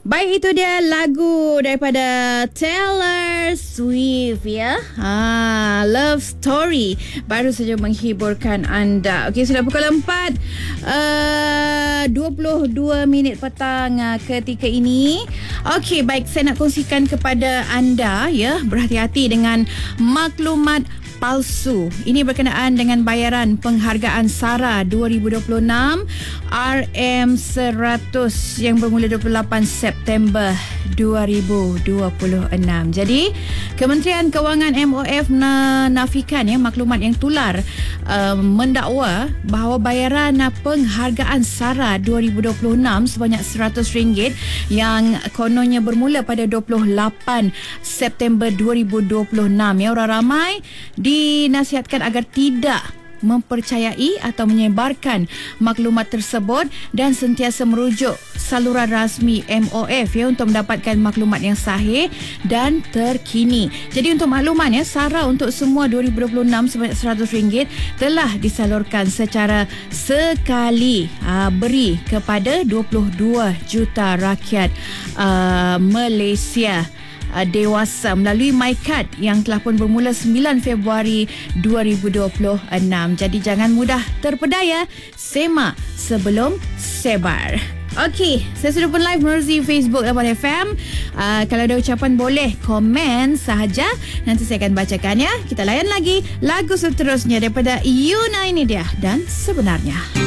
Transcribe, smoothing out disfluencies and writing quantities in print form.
Baik, itu dia lagu daripada Taylor Swift ya. Love Story baru saja menghiburkan anda. Okey, sudah pukul 4 22 minit petang ketika ini. Okey, baik, saya nak kongsikan kepada anda ya, berhati-hati dengan maklumat palsu. Ini berkenaan dengan bayaran penghargaan SARA 2026 RM100 yang bermula 28 September 2026. Jadi, Kementerian Kewangan MOF menafikan ya maklumat yang tular mendakwa bahawa bayaran penghargaan SARA 2026 sebanyak RM100 yang kononnya bermula pada 28 September 2026 ya, orang ramai dinasihatkan agar tidak mempercayai atau menyebarkan maklumat tersebut dan sentiasa merujuk saluran rasmi MOF ya untuk mendapatkan maklumat yang sahih dan terkini. Jadi untuk makluman ya, SARA untuk semua 2026 sebanyak RM100 telah disalurkan secara sekali beri kepada 22 juta rakyat Malaysia dewasa melalui MyKad yang telah pun bermula 9 Februari 2026. Jadi jangan mudah terpedaya, semak sebelum sebar. Okey, saya sudah pun live melalui Facebook Abang FM. Kalau ada ucapan boleh komen sahaja, nanti saya akan bacakan ya. Kita layan lagi lagu seterusnya daripada Yuna, ini dia dan sebenarnya.